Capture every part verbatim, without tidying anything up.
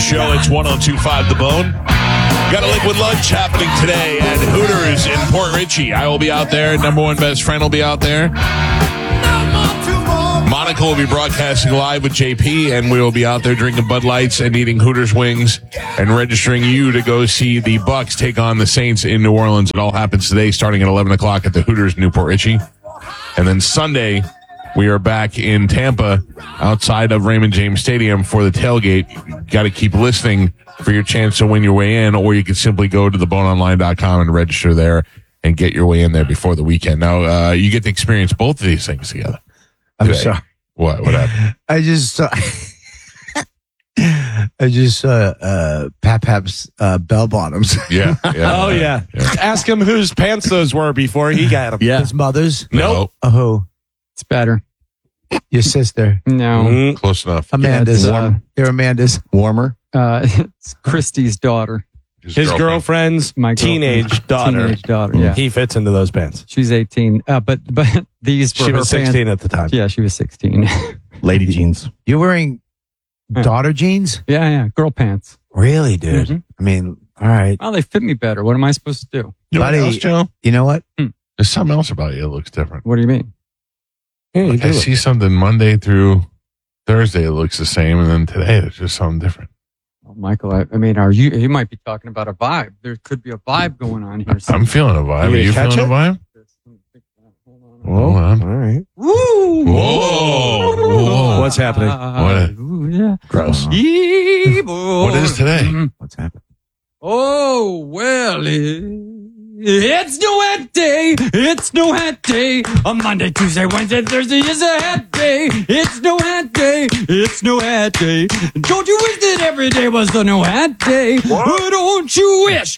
show. It's one oh two point five The Bone. Got a liquid lunch happening today at Hooters in Port Richey. I will be out there. Number one best friend will be out there. Monica will be broadcasting live with J P, and we will be out there drinking Bud Lights and eating Hooters wings and registering you to go see the Bucks take on the Saints in New Orleans. It all happens today starting at eleven o'clock at the Hooters in Newport Richey. And then Sunday, we are back in Tampa outside of Raymond James Stadium for the tailgate. Got to keep listening for your chance to win your way in, or you can simply go to the bone online dot com and register there and get your way in there before the weekend. Now, uh, you get to experience both of these things together. I'm today. sorry. What? What happened? I just saw. I just saw uh, Pap Pap's uh, bell bottoms. Yeah. yeah oh, yeah. yeah. Ask him whose pants those were before he got them. Yeah. His mother's? No. Oh, who? It's better. Your sister. No. Mm, close enough. Amanda's. Yeah, uh, You're Amanda's. Warmer. Uh, it's Christy's daughter. His, His girlfriend. girlfriend's My teenage girlfriend. daughter. Teenage daughter, yeah. He fits into those pants. She's eighteen. Uh, but but these were She her was sixteen pants. at the time. Yeah, she was sixteen. Lady jeans. You're wearing Yeah. daughter jeans? yeah, yeah. Girl pants. Really, dude? Mhm. I mean, all right. Well, they fit me better. What am I supposed to do? You know what Buddy, else, Joe? You know what? There's something else about you that looks different. What do you mean? Yeah, you Like do I it. see something Monday through Thursday, it looks the same, and then today, there's just something different. Oh, Michael, I, I mean, are you? You might be talking about a vibe. There could be a vibe going on here. I'm feeling a vibe. You Are you catch feeling a vibe? Hold on. All right. Woo! Whoa. Whoa. What's happening? What? Ooh, yeah. Gross. Yee, boy. What is today? Mm. What's happening? Oh, well, it, it's no hat day. It's no hat day. A Monday, Tuesday, Wednesday, Thursday is a hat day. It's no hat day. It's no hat day. Don't you wish that every day was a no hat day? What? Don't you wish?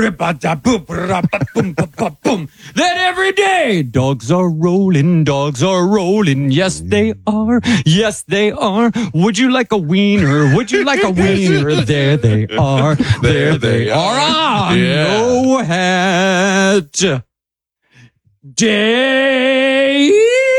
Rip-a-da-boop-ra-ba-boom-ba-ba-boom. That every day dogs are rolling, dogs are rolling. Yes, they are. Yes, they are. Would you like a wiener? Would you like a wiener? There they are. There they are. On Yeah. no hat day.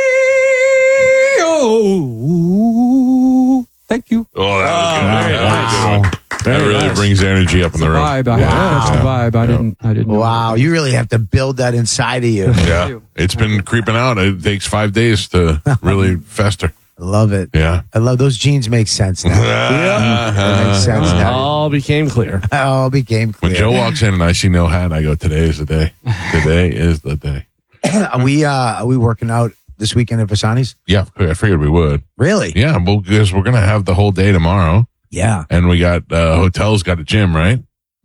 Oh, thank you. Oh, that was Oh, good. very That was a nice. good one. That really nice. brings the energy up in the room. Vibe. I, That's the vibe. I didn't. I didn't. know. Wow, you really have to build that inside of you. Yeah. It's been creeping out. It takes five days to really fester. I love it. Yeah. I love those jeans. Make sense now. That makes sense now. All became clear. It all became When clear. Joe walks in and I see no hat, I go, today is the day. Today is the day. Are we uh, are we working out this weekend at Vasani's? Yeah, I figured we would. Really? Yeah, well, because we're going to have the whole day tomorrow. Yeah. And we got, uh, hotels got a gym, right?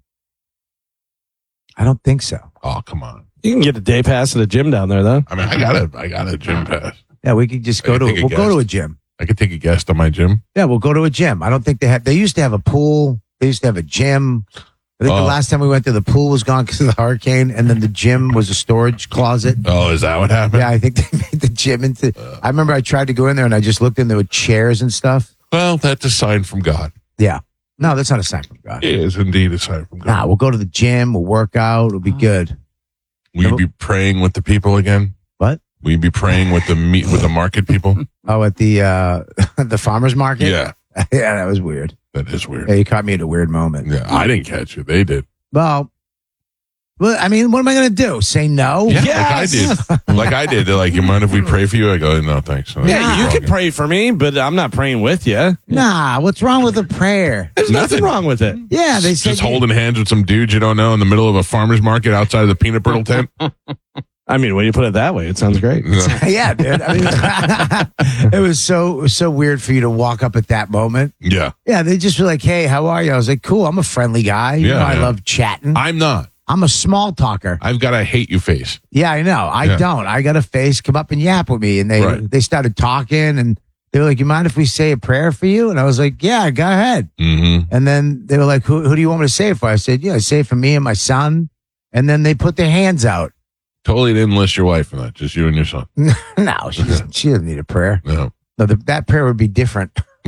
I don't think so. Oh, come on. You can get a day pass at a gym down there, though. I mean, I got a, I got a gym pass. Yeah, we could just I go could to take a we'll go to guess. a gym. I could take a guest on my gym. Yeah, we'll go to a gym. I don't think they had. They used to have a pool. They used to have a gym. I think Oh. the last time we went there, the pool was gone because of the hurricane, and then the gym was a storage closet. Oh, is that what happened? Yeah, I think they made the gym into. I remember I tried to go in there and I just looked in there with chairs and stuff. Well, that's a sign from God. Yeah, no, that's not a sign from God. It is indeed a sign from God. Nah, we'll go to the gym. We'll work out. It'll be good. Will you be praying with the people again? What? Will you be praying with the meet with the market people? Oh, at the uh the farmers market. Yeah, Yeah, that was weird. that is weird. Yeah, you caught me at a weird moment. Yeah, I didn't catch it. They did. Well, well, I mean, what am I going to do? Say no? Yeah, Yes! like I did. Like I did. They're like, you mind if we pray for you? I go, no, thanks. Yeah, you We're can all pray for me, but I'm not praying with you. Nah, what's wrong with a prayer? There's nothing, wrong with it. Yeah, they good. said Just holding hands with some dudes you don't know in the middle of a farmer's market outside of the peanut brittle tent. I mean, when you put it that way, it sounds great. Yeah. Yeah, dude. I mean, it was so it was so weird for you to walk up at that moment. Yeah, Yeah, they just were like, "Hey, how are you?" I was like, "Cool. I'm a friendly guy. You Yeah, know, I yeah. love chatting. I'm not. I'm a small talker. I've got a hate you face. Yeah, I know. I Yeah. don't. I got a face. Come up and yap with me." And they Right. they started talking, and they were like, "You mind if we say a prayer for you?" And I was like, "Yeah, go ahead." Mm-hmm. And then they were like, who, who do you want me to say it for? I said, yeah, say it for me and my son. And then they put their hands out. Totally didn't list your wife in that. Just you and your son. No, she doesn't, she doesn't need a prayer. No. No, the, that prayer would be different.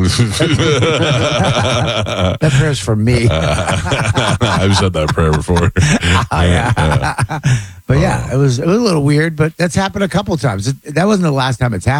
That prayer's for me. I've said that prayer before. But yeah, it was it was a little weird, but that's happened a couple times. It- that wasn't the last time it's happened.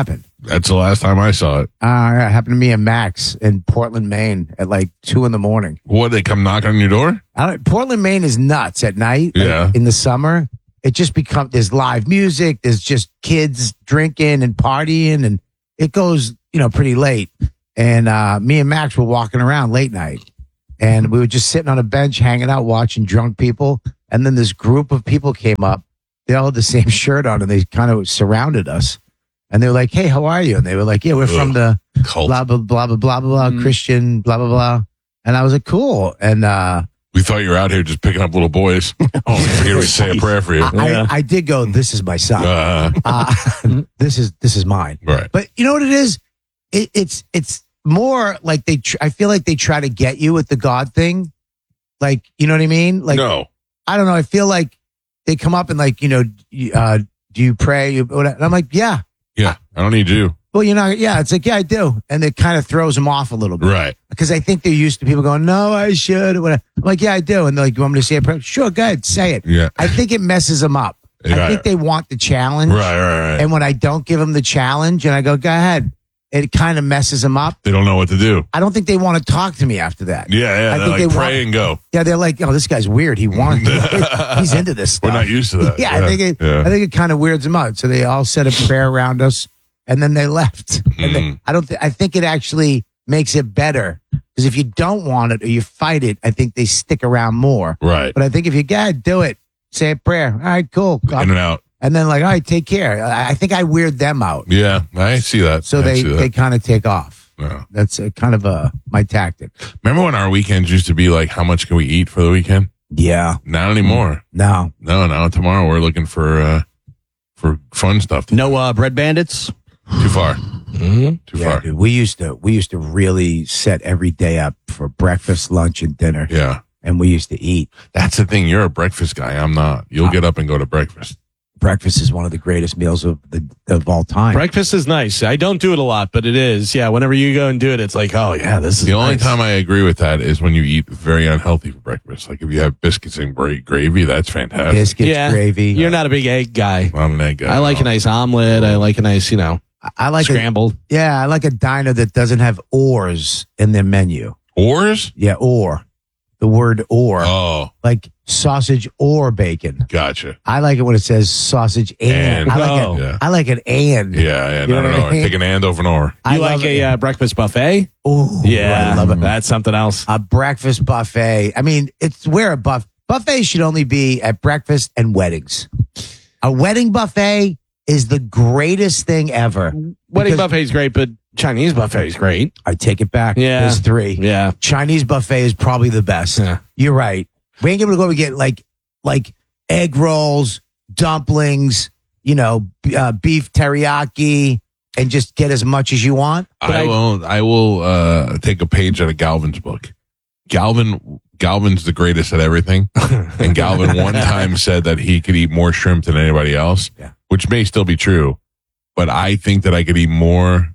That's the last time I saw it. Uh, it happened to me and Max in Portland, Maine at like two in the morning. What, they come knock on your door? I don't, Portland, Maine is nuts at night. like, Yeah. in the summer, it just becomes, there's live music. There's just kids drinking and partying, and it goes, you know, pretty late. And uh, me and Max were walking around late night, and we were just sitting on a bench hanging out, watching drunk people. And then this group of people came up. They all had the same shirt on, and they kind of surrounded us. And they were like, "Hey, how are you?" And they were like, "Yeah, we're from the Cult. blah, blah, blah, blah, blah, blah, Mm. Christian, blah, blah, blah." And I was like, "Cool." And uh, We thought you were out here just picking up little boys. Oh, here we say a prayer for you. I, I did go, "This is my son. Uh, Uh, this is this is mine." right. But you know what it is? It, it's it's more like they. Tr- I feel like they try to get you with the God thing. Like, you know what I mean? Like, no. I don't know. I feel like they come up and like, you know, uh, do you pray? And I'm like, yeah. Yeah. I don't need you. Well, you're not. Yeah, it's like, yeah, I do, and it kind of throws them off a little bit. Right. Because I think they're used to people going, "No, I should." Or whatever. I'm like, "Yeah, I do," and they're like, "You want me to say a prayer?" Sure, go ahead, say it. Yeah. I think it messes them up. I Right. think they want the challenge, Right, right, right. and when I don't give them the challenge, and I go, "Go ahead," it kind of messes them up. They don't know what to do. I don't think they want to talk to me after that. Yeah, yeah. I They're think like, they pray want- and go. Yeah, they're like, "Oh, this guy's weird. He wants. He's into this stuff." We're not used to that. Yeah, I think it. Yeah. I think it kind of weirds them out. So they all said a prayer around us, and then they left. And they, Mm. I don't. Th- I think it actually makes it better because if you don't want it or you fight it, I think they stick around more. Right. But I think if you gotta do it, say a prayer. All right, cool. In and out. And then like, all right, take care. I, I think I weird them out, Yeah, I see that. so I they see that. they kind of take off. Yeah. That's a, kind of a my tactic. Remember when our weekends used to be like, how much can we eat for the weekend? Yeah. Not anymore. No. No, no. Tomorrow we're looking for uh for fun stuff. No uh, bread bandits. Too far. Too Yeah, far. dude. We used to we used to really set every day up for breakfast, lunch, and dinner, Yeah. and we used to eat. That's the thing. You're a breakfast guy. I'm not. You'll get up and go to breakfast. Breakfast is one of the greatest meals of the of all time. Breakfast is nice. I don't do it a lot, but it is. Yeah, whenever you go and do it, it's like, oh yeah, this is The only nice. time I agree with that is when you eat very unhealthy for breakfast. Like if you have biscuits and gra- gravy, that's fantastic. Biscuits, Yeah. gravy. You're not a big egg guy. I'm an egg guy. I like a nice omelet. I like a nice, you know, I- I like a, scrambled. yeah, I like a diner that doesn't have ors in their menu. Oars? Yeah, or the word or, Oh, like sausage or bacon. gotcha. I like it when it says sausage and. And. I like Oh. it. Yeah. I like an and. Yeah, yeah. You No, know no, what no. I mean? Take an and over an or. I You like love a it. uh, breakfast buffet? Ooh, Yeah, I love it. That's something else. A breakfast buffet. I mean, it's where a buff buffet should only be at breakfast and weddings. A wedding buffet is the greatest thing ever. Wedding Because- buffet is great, but Chinese buffet is great. I take it back. Yeah. There's three. Yeah. Chinese buffet is probably the best. Yeah. You're right. We ain't able to go and get like like egg rolls, dumplings, you know, b- uh, beef teriyaki, and just get as much as you want. I will. I will uh, take a page out of Galvin's book. Galvin. Galvin's the greatest at everything, and Galvin one time said that he could eat more shrimp than anybody else, Yeah. which may still be true. But I think that I could eat more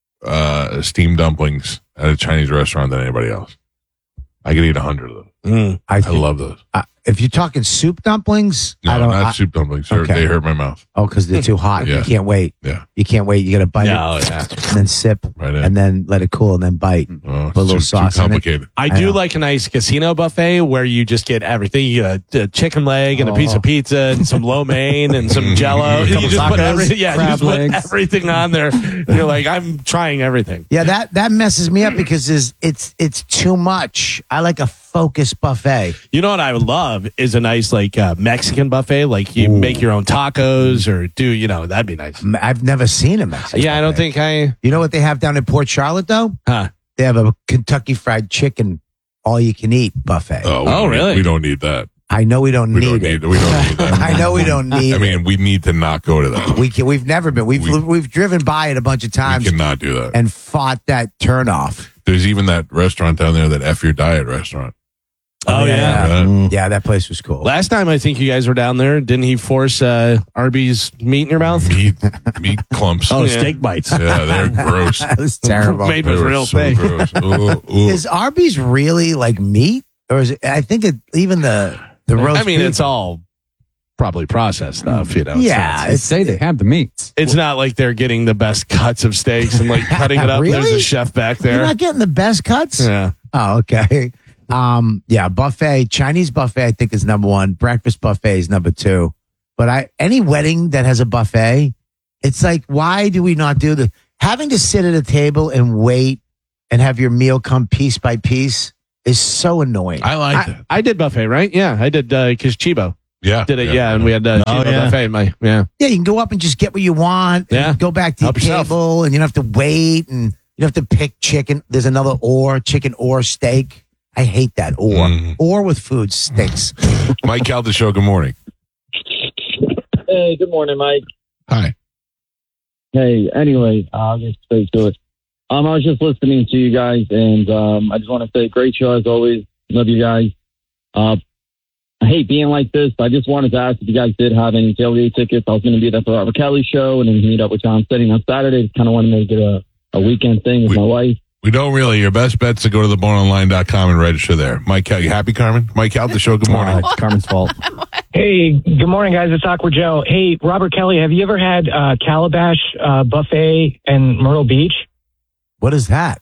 uh, steamed dumplings at a Chinese restaurant than anybody else. I could eat a hundred of them. Mm. I, I think, love those. uh, if you're talking soup dumplings, No, I don't. not I, soup dumplings. They're- okay. They hurt my mouth. oh, because they're too hot. Yeah. You can't wait. Yeah, You can't wait. You got to bite No, it yeah. and then sip right in. and then let it cool and then bite. Oh, put a little too, sauce too in it. complicated. I I do know. like a nice casino buffet where you just get everything. You get a, a chicken leg and a piece Oh. of pizza and some lo mein and some jello. Couple You just put tacos, everything, yeah, you crab just put legs. everything on there. You're like, I'm trying everything. Yeah, that that messes me up because it's it's it's too much. I like a focused buffet. You know what I would love is a nice like uh, Mexican buffet. Like you Ooh. make your own tacos or do, you know, that'd be nice. M- I've never seen a Mexican. Yeah, I don't buffet. think I, You know what they have down in Port Charlotte though? huh? They have a Kentucky Fried Chicken, all you can eat buffet. Oh, we Oh, don't need- really? we don't need that. I know we don't We need don't it. need. We don't need that. I know we don't need I mean, we need to not go to that. it. We can, we've never been. We've We- we've driven by it a bunch of We times cannot do that. and fought that turnoff. There's even that restaurant down there, that F Your Diet restaurant. Oh, yeah. Uh, Yeah, that place was cool. Last time I think you guys were down there, didn't he force uh, Arby's meat in your mouth? meat, meat clumps. Oh, yeah. steak bites. Yeah, they're gross. That was terrible. Made They with were real so steak. gross. Ooh, ooh. Is Arby's really like meat, or is it? I think it, even the the roast. I mean, beef- it's all probably processed stuff, you know. Yeah, so They it's, say they have the meats. it's not like they're getting the best cuts of steaks and like cutting it up. Really? There's a chef back You're there. not getting the best cuts? Yeah. Oh, okay. Um, yeah, buffet, Chinese buffet, I think is number one. Breakfast buffet is number two. But I, any wedding that has a buffet, it's like, why do we not do the having to sit at a table and wait and have your meal come piece by piece is so annoying. I like I, that. I did buffet, right? Yeah, I did because Chibo Yeah. did it. Yeah, and we had uh, Oh, Chibo yeah. buffet. My yeah. Yeah, you can go up and just get what you want. And Yeah. go back to Help your yourself. table, and you don't have to wait, and you don't have to pick chicken. There's another or chicken or steak. I hate that or Mm. or with food stinks. Mike Calda Show, good morning. Hey, good morning, Mike. Hi. Hey, anyway, I'll get straight to it. Um, I was just listening to you guys, and um, I just want to say, great show as always. Love you guys. Uh, I hate being like this. I just wanted to ask if you guys did have any tailgate tickets. I was going to be there for the Robert Kelly show and then meet up with John Steady on Saturday. Just kind of want to make it a, a weekend thing with We- my wife. We don't really. Your best bet's to go to the born online dot com and register there. Mike Cal, you happy, Carmen? Mike Calda Show, good morning. Uh, it's Carmen's fault. Hey, good morning, guys. It's Awkward Joe. Hey, Robert Kelly, have you ever had uh, Calabash uh, Buffet in Myrtle Beach? What is that?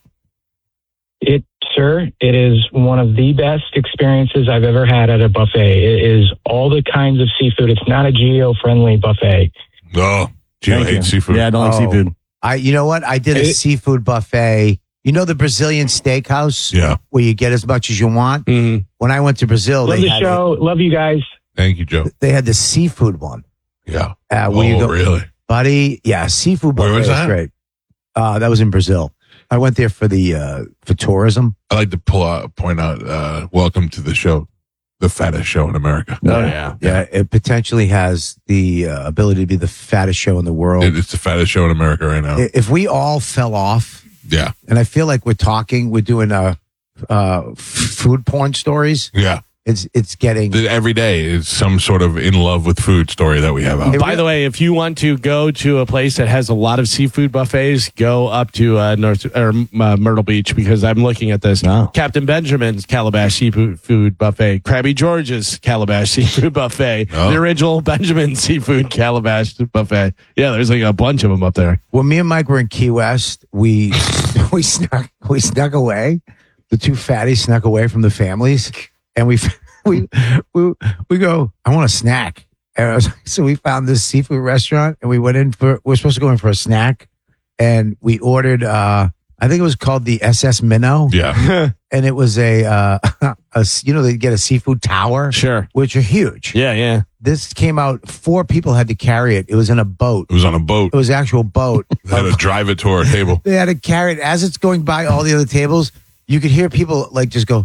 It, sir, it is one of the best experiences I've ever had at a buffet. It is all the kinds of seafood. It's not a geo-friendly buffet. Oh, Gio Thank you. hates seafood. Yeah, I don't like Oh. seafood. I, you know what? I did a It- seafood buffet. You know the Brazilian steakhouse Yeah. where you get as much as you want. Mhm. When I went to Brazil, Love they the had show. Love you guys. Thank you, Joe. they had the seafood one. Yeah. Uh, Oh, where you go, really? buddy? Yeah, seafood Where buffet was that? great. Uh, that was in Brazil. I went there for the uh, for tourism. I like to pull out, point out, uh, welcome to the show, the fattest show in America. Oh yeah. Yeah, it potentially has the uh, ability to be the fattest show in the world. It- It's the fattest show in America right now. I- if we all fell off, Yeah. and I feel like we're talking, we're doing uh, uh, f- food porn stories. Yeah. It's it's getting. The- Every day is some sort of in love with food story that we have out. It By re- the way, if you want to go to a place that has a lot of seafood buffets, go up to uh, North or uh, Myrtle Beach because I'm looking at this. Oh. Captain Benjamin's Calabash Seafood Food Buffet, Krabby George's Calabash Seafood Buffet, Oh. the original Benjamin Seafood Calabash Buffet. Yeah, there's like a bunch of them up there. When me and Mike were in Key West, we we snuck we snuck away. The two fatties snuck away from the families, and we we we we go. I want a snack. And I was, so we found this seafood restaurant, and we went in for. We're supposed to go in for a snack, and we ordered. uh I think it was called the S S Minnow, Yeah. and it was a, uh, a you know they get a seafood tower, Sure. which are huge. Yeah, yeah. This came out. Four people had to carry it. It was in a boat. It was on a boat. It was an actual boat. They had to drive it to our table. They had to carry it as it's going by all the other tables. You could hear people like just go,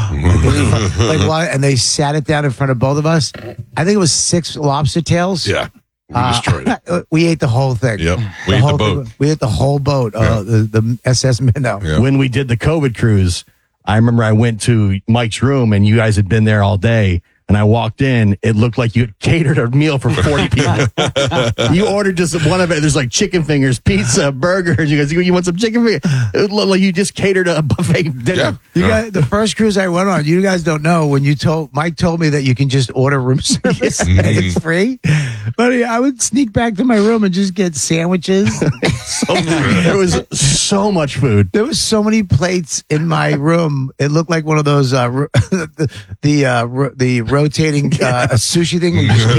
like why? And they sat it down in front of both of us. I think it was six lobster tails. Yeah. We Uh, destroyed it. we ate the whole thing. Yep. The We ate whole the boat. thing. We ate the whole boat. Uh, the the S S Minnow. Yeah. When we did the COVID cruise, I remember I went to Mike's room and you guys had been there all day. And I walked in, it looked like you had catered a meal for forty people. You ordered just one of it. There's like chicken fingers, pizza, burgers. You guys, you want some chicken fingers? It looked like you just catered a buffet dinner. Yeah. You Yeah. guys, the first cruise I went on, you guys don't know when you told Mike told me that you can just order room service and it's free. But I would sneak back to my room and just get sandwiches. So, there was so much food. There was so many plates in my room. It looked like one of those uh, ro- the the, uh, ro- the rotating uh, sushi thing.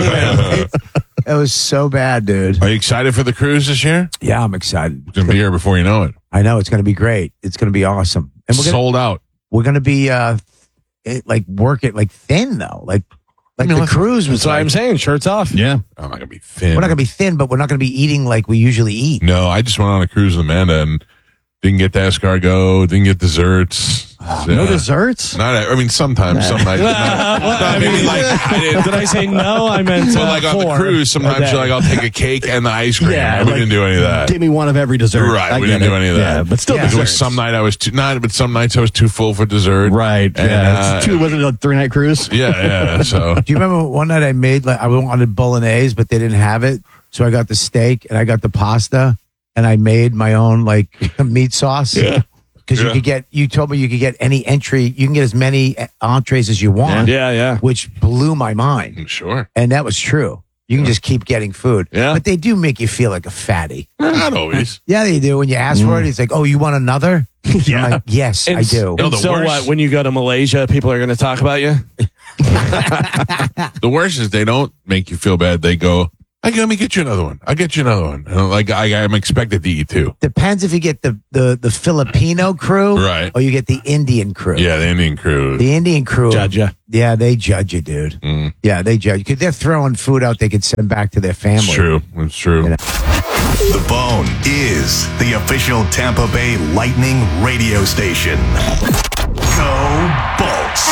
It was so bad, dude. Are you excited for the cruise this year? Yeah, I'm excited. It's going to be here before you know it. I know it's going to be great. It's going to be awesome, and we're going Sold out. we're going to be uh, it, like work it like thin though, like like I mean, the let's- cruise was. That's what like, I'm saying. Shirts off. Yeah. I'm not going to be thin. We're not going to be thin, but we're not going to be eating like we usually eat. No, I just went on a cruise with Amanda and didn't get the escargot, didn't get desserts. No Uh, desserts? Not, I mean, sometimes, some nights. Not, not maybe like, I didn't. Did I say no? I meant But uh, like on the four cruise, a sometimes day. you're like, I'll take a cake and the ice cream. Yeah, we like- didn't do any of that. Give me one of every dessert. Right, I we get didn't do it. any of that. Yeah, but still Yeah. There desserts. was some night I was too, not, but some nights I was too full for dessert. Right. And, yeah. uh, It's two, was it a three night cruise? Yeah, yeah. So Do you remember one night I made like I wanted bolognese, but they didn't have it, so I got the steak and I got the pasta, and I made my own like meat sauce. Yeah. because Yeah. you could get. You told me you could get any entry. You can get as many entrees as you want. Yeah, yeah. Which blew my mind, Sure. and that was true. You can just keep getting food. Yeah. But they do make you feel like a fatty. Not always. Yeah, they do. When you ask for it, it's like, oh, you want another? Yeah. I'm like, yes, And I s- do. No, And the so worst- what? When you go to Malaysia, people are going to talk about you. The worst is they don't make you feel bad. They go, "I let me get you another one. I'll get you another one." And like I, I'm expected to eat too. Depends if you get the, the, the Filipino crew Right. or you get the Indian crew. Yeah, the Indian crew. The Indian crew. Judge ya. Yeah, they judge you, dude. Mm. Yeah, they judge you. Because they're throwing food out they could send back to their family. It's true. It's true. You know. The Bone is the official Tampa Bay Lightning radio station. Go Bolts.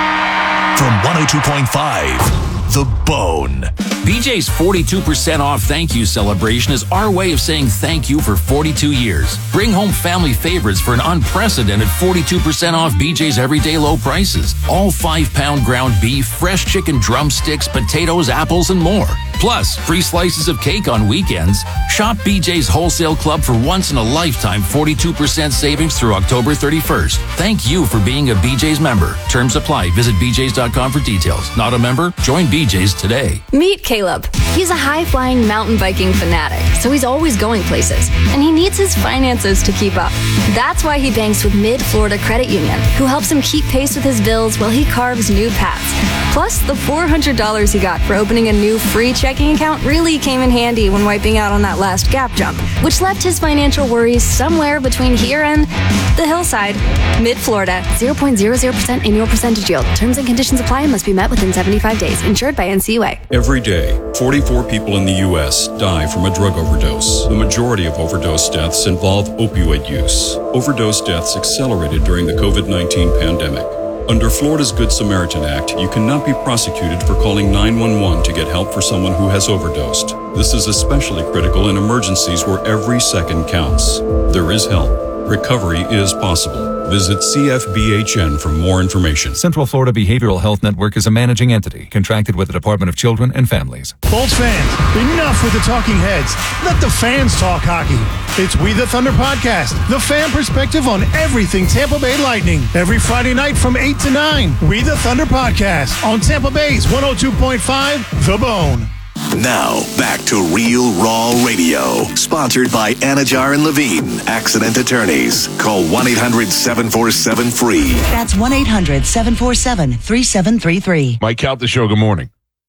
From one oh two point five, The Bone. B J's forty-two percent off thank you celebration is our way of saying thank you for forty-two years. Bring home family favorites for an unprecedented forty-two percent off B J's everyday low prices. All five pound ground beef, fresh chicken drumsticks, potatoes, apples, and more. Plus, free slices of cake on weekends. Shop B J's Wholesale Club for once in a lifetime forty-two percent savings through October thirty-first. Thank you for being a B J's member. Terms apply. Visit b j's dot com for details. Not a member? Join B J's today. Meet Caleb. He's a high-flying mountain biking fanatic, so he's always going places, and he needs his finances to keep up. That's why he banks with Mid-Florida Credit Union, who helps him keep pace with his bills while he carves new paths. Plus, the four hundred dollars he got for opening a new free checking account really came in handy when wiping out on that last gap jump, which left his financial worries somewhere between here and the hillside. Mid-Florida, zero point zero zero percent annual percentage yield. Terms and conditions apply and must be met within seventy-five days. Insured by N C U A. Every day, forty-four people in the U S die from a drug overdose. The majority of overdose deaths involve opioid use. Overdose deaths accelerated during the COVID nineteen pandemic. Under Florida's Good Samaritan Act, you cannot be prosecuted for calling nine one one to get help for someone who has overdosed. This is especially critical in emergencies where every second counts. There is help. Recovery is possible. Visit C F B H N for more information. Central Florida Behavioral Health Network is a managing entity contracted with the Department of Children and Families. Bolts fans, enough with the talking heads. Let the fans talk hockey. It's We the Thunder Podcast, the fan perspective on everything Tampa Bay Lightning. Every Friday night from eight to nine. We the Thunder Podcast on Tampa Bay's one oh two point five, The Bone. Now, back to Real Raw Radio. Sponsored by Anajar and Levine, Accident Attorneys. Call one eight hundred seven four seven free. That's one eight hundred seven four seven three seven three three. Mike Calta Show, good morning.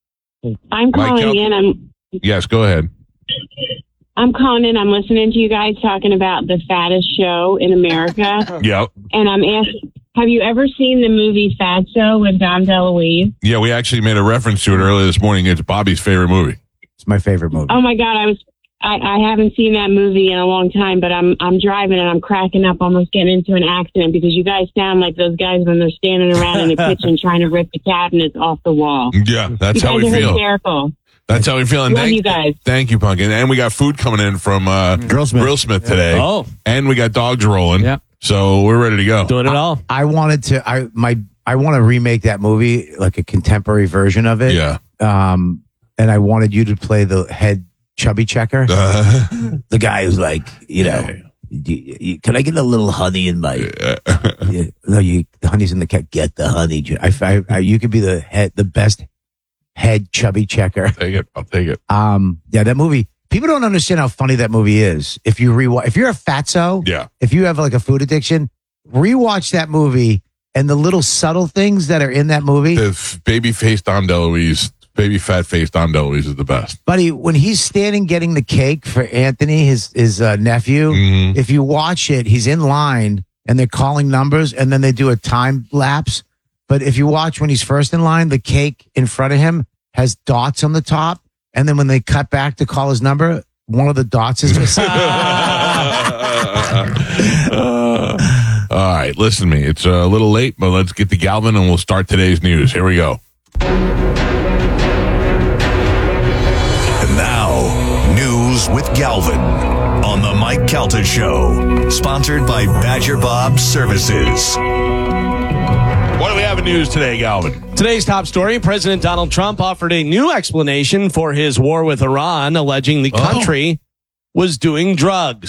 I'm calling Cal- in. I'm Yes, go ahead. I'm calling in. I'm listening to you guys talking about the fattest show in America. Yep. And I'm asking, have you ever seen the movie Fatso with Dom DeLuise? Yeah, we actually made a reference to it earlier this morning. It's Bobby's favorite movie. It's my favorite movie. Oh my God, I was I, I haven't seen that movie in a long time, but I'm I'm driving and I'm cracking up, almost getting into an accident because you guys sound like those guys when they're standing around in the kitchen trying to rip the cabinets off the wall. Yeah, that's you how guys we are feel. hysterical. That's how we feel. And Love thank you guys. Thank you, Pumpkin. And we got food coming in from uh, Grillsmith. Grillsmith today. Oh. And we got dogs rolling. Yep. So we're ready to go. Doing it all. I wanted to. I my. I want to remake that movie, like a contemporary version of it. Yeah. Um, and I wanted you to play the head chubby checker, Uh, the guy who's like, you know, you, you, can I get a little honey in my? You, no, you. The honey's in the cat. Get the honey. I, I, I, you could be the head, the best head chubby checker. take it. I'll take it. Um, yeah, that movie. People don't understand how funny that movie is. If you rewatch, if you're a fatso, Yeah. if you have like a food addiction, rewatch that movie and the little subtle things that are in that movie. The f- baby face Dom DeLuise, baby fat face Dom DeLuise is the best. Buddy, when he's standing getting the cake for Anthony, his his uh, nephew, Mhm. if you watch it, he's in line and they're calling numbers and then they do a time lapse. But if you watch when he's first in line, the cake in front of him has dots on the top. And then when they cut back to call his number, one of the dots is missing. Uh, all right, listen to me. It's a little late, but let's get to Galvin and we'll start today's news. Here we go. And now, news with Galvin on the Mike Calta Show. Sponsored by Badger Bob Services. What do we have in news today, Galvin? Today's top story, President Donald Trump offered a new explanation for his war with Iran, alleging the country was doing drugs.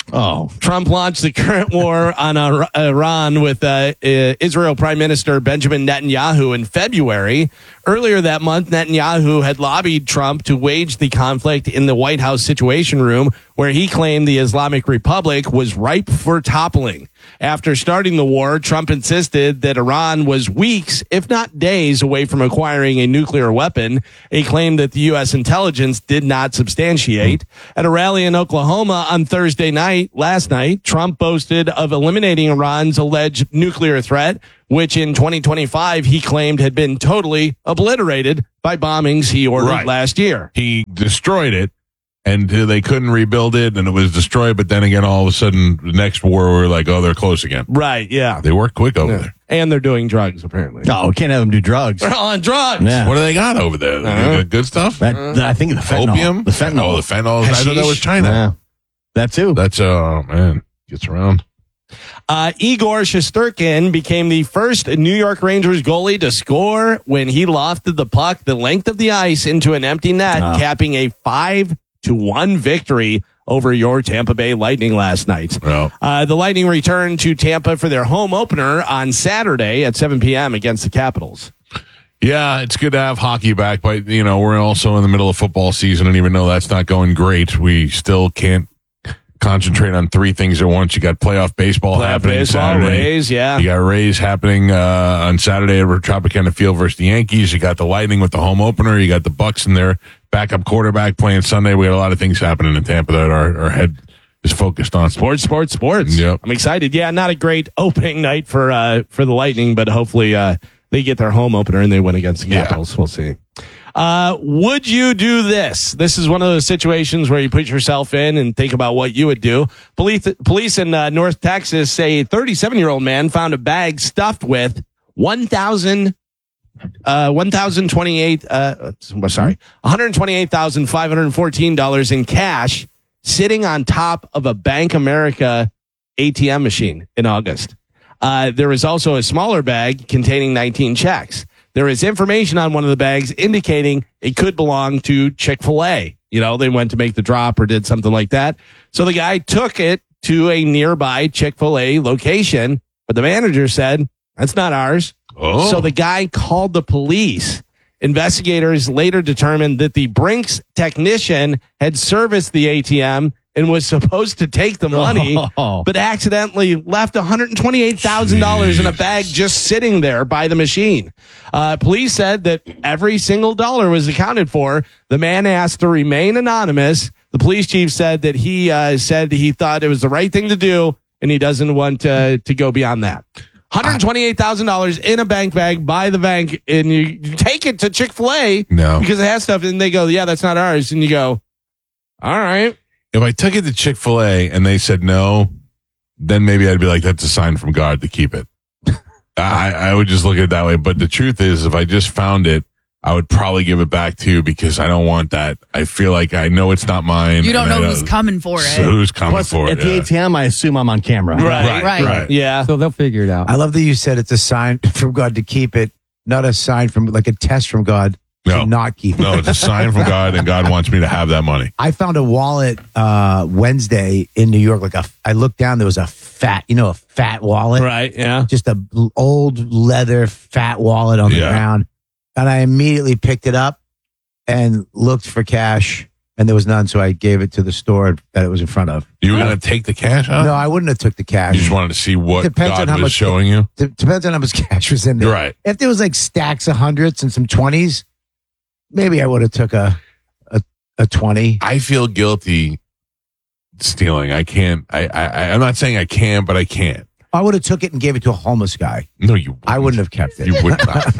Oh, Trump launched the current war on Ar- Iran with uh, uh, Israel Prime Minister Benjamin Netanyahu in February. Earlier that month, Netanyahu had lobbied Trump to wage the conflict in the White House Situation Room, where he claimed the Islamic Republic was ripe for toppling. After starting the war, Trump insisted that Iran was weeks, if not days, away from acquiring a nuclear weapon, a claim that the U S intelligence did not substantiate. At a rally in Oklahoma on Thursday night, last night, Trump boasted of eliminating Iran's alleged nuclear threat, which in twenty twenty-five he claimed had been totally obliterated by bombings he ordered Right. last year. He destroyed it, and they couldn't rebuild it, and it was destroyed. But then again, all of a sudden, the next war, we're like, oh, they're close again. Right, yeah. They work quick over Yeah. there. And they're doing drugs, apparently. No, we can't have them do drugs. They're on drugs. Yeah. What do they got over there? They Uh-huh. got good stuff? That, that- I think the fentanyl. Opium? The fentanyl. Oh, the fentanyl. I thought that was China. Yeah. That too. That's, uh, man, gets around. Uh, Igor Shesterkin became the first New York Rangers goalie to score when he lofted the puck the length of the ice into an empty net, Ah. capping a five to one victory over your Tampa Bay Lightning last night. Well, Uh, the Lightning returned to Tampa for their home opener on Saturday at seven p.m. against the Capitals. yeah, it's good to have hockey back, but, you know, we're also in the middle of football season, and even though that's not going great, we still can't concentrate on three things at once. You got playoff baseball Playoff happening baseball, Saturday. Rays, yeah. You got Rays happening uh, on Saturday at Tropicana Field versus the Yankees. You got the Lightning with the home opener. You got the Bucks and their backup quarterback playing Sunday. We got a lot of things happening in Tampa that our, our head is focused on. Sports, sports, sports. Yep. I'm excited. Yeah, not a great opening night for uh, for the Lightning, but hopefully uh, they get their home opener and they win against the Yeah. Capitals. We'll see. Uh, would you do this? This is one of those situations where you put yourself in and think about what you would do. Police, police in uh, North Texas say a thirty-seven-year-old man found a bag stuffed with one thousand, uh, one thousand twenty-eight, uh, sorry, one hundred twenty-eight thousand five hundred fourteen dollars in cash sitting on top of a Bank America A T M machine in August. Uh, there is also a smaller bag containing nineteen checks. There is information on one of the bags indicating it could belong to Chick-fil-A. You know, they went to make the drop or did something like that. So the guy took it to a nearby Chick-fil-A location, but the manager said, that's not ours. Oh. So the guy called the police. Investigators later determined that the Brinks technician had serviced the A T M and was supposed to take the money, Oh. but accidentally left one hundred twenty-eight thousand dollars in a bag just sitting there by the machine. Uh, police said that every single dollar was accounted for. The man asked to remain anonymous. The police chief said that he uh, said he thought it was the right thing to do, and he doesn't want to, to go beyond that. one hundred twenty-eight thousand dollars in a bank bag by the bank, and you, you take it to Chick-fil-A No. because it has stuff, and they go, yeah, that's not ours. And you go, all right. If I took it to Chick-fil-A and they said no, then maybe I'd be like, that's a sign from God to keep it. I, I would just look at it that way. But the truth is, if I just found it, I would probably give it back to you because I don't want that. I feel like I know it's not mine. You don't and know I who's coming for it. So who's coming Plus, for at it? the yeah. A T M, I assume I'm on camera. Right, Right. right. Yeah. So they'll figure it out. I love that you said it's a sign from God to keep it, not a sign from like a test from God No. to not keep it. No, it's a sign from God, and God wants me to have that money. I found a wallet uh, Wednesday in New York. Like a, I looked down, there was a fat, you know, a fat wallet, Right, yeah. just a l- old leather fat wallet on the Yeah. ground, and I immediately picked it up and looked for cash, and there was none. So I gave it to the store that it was in front of. You were going to take the cash out? No, I wouldn't have took the cash. You just wanted to see what Depends on God how was much- showing you? D- depends on how much cash was in there. Right. If there was like stacks of hundreds and some twenties, maybe I would have took a a, a twenty. I feel guilty stealing. I can't. I, I. I'm not saying I can, but I can't. I would have took it and gave it to a homeless guy. No, you. Wouldn't. I wouldn't have kept it. You would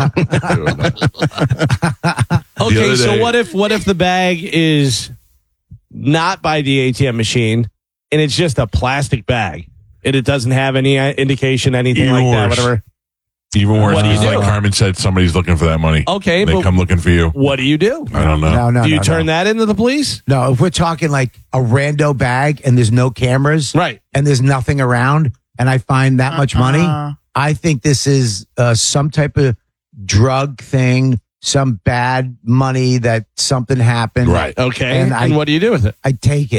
not. Okay, other so day- what if what if the bag is not by the A T M machine and it's just a plastic bag and it doesn't have any uh, indication, anything Even like that, worse. whatever? Even worse. What do you Just do? like Carmen said, somebody's looking for that money. Okay, they but come looking for you. what do you do? I don't know. No, no, do you no, turn no. that into the police? No, if we're talking like a rando bag and there's no cameras, Right. and there's nothing around, and I find that much money, Uh-uh. I think this is uh, some type of drug thing, some bad money that something happened. Right. Okay, And and, I- what do you do with it? I take it.